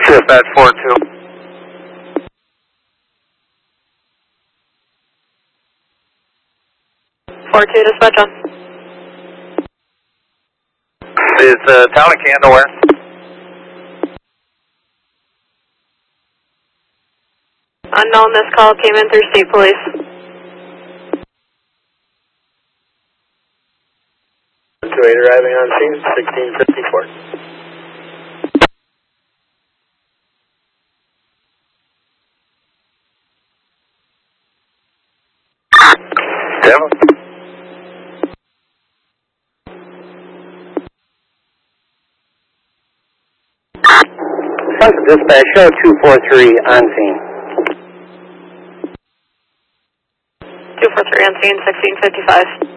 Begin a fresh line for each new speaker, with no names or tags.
Dispatch 4-2.
Dispatch on.
Is town of Canton aware?
Unknown, this call came in through state police.
28 arriving on scene, 1654. Devil.
Dispatch, show 243 on scene.
243 on scene, 1655.